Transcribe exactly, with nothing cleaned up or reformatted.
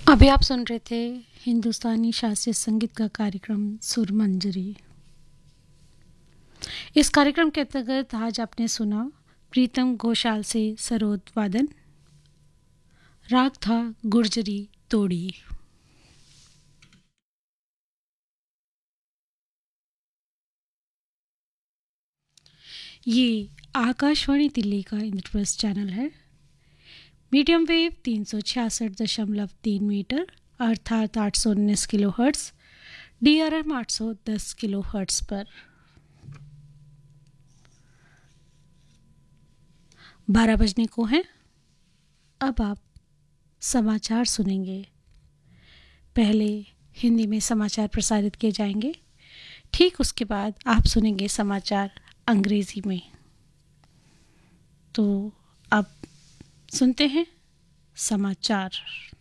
अभी आप सुन रहे थे हिंदुस्तानी शास्त्रीय संगीत का कार्यक्रम सुरमंजरी। इस कार्यक्रम के अंतर्गत आज आपने सुना प्रीतम घोषाल से सरोद वादन। राग था गुर्जरी तोड़ी। ये आकाशवाणी दिल्ली का इंद्रप्रस्थ चैनल है। मीडियम वेव तीन सौ छियासठ दशमलव तीन मीटर अर्थात आठ सौ उन्नीस kilo hertz, D R M आठ सौ दस किलो हर्ट्स पर। बारह बजने को हैं। अब आप समाचार सुनेंगे। पहले हिंदी में समाचार प्रसारित किए जाएंगे, ठीक उसके बाद आप सुनेंगे समाचार अंग्रेजी में। तो अब सुनते हैं समाचार।